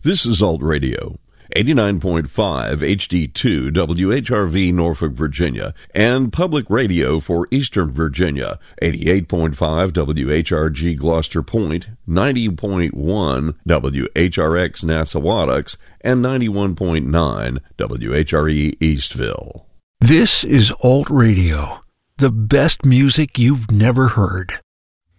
This is Alt Radio, 89.5 HD2 WHRV Norfolk, Virginia, and Public Radio for Eastern Virginia, 88.5 WHRG Gloucester Point, 90.1 WHRX Nassawadox, and 91.9 WHRE Eastville. This is Alt Radio, the best music you've never heard.